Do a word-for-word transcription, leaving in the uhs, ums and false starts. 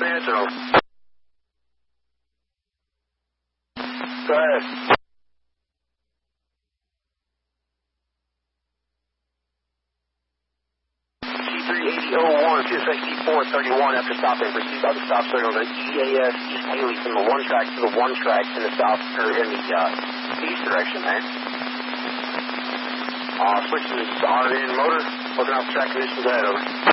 minutes or over. Go ahead. C three eighty oh one, two sixty-four thirty-one after stopping. Proceed by the stop signal to E A S East Haley from the one track to the one track in the south, or in the uh, east direction, man. Uh, switching to R N motor, looking out the track conditions ahead, over.